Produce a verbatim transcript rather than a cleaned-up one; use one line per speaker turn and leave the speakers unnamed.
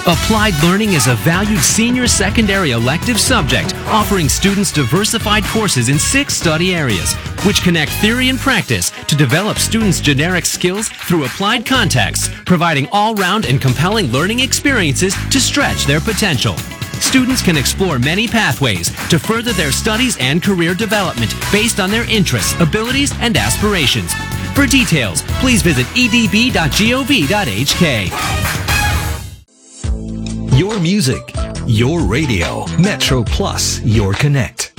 Applied Learning is a valued senior secondary elective subject, offering students diversified courses in six study areas, which connect theory and practice to develop students' generic skills through applied contexts, providing all-round and compelling learning experiences to stretch their potential. Students can explore many pathways to further their studies and career development based on their interests, abilities, and aspirations. For details, please visit e d b dot gov dot h k.
Your music, your radio. Metro Plus, your connect.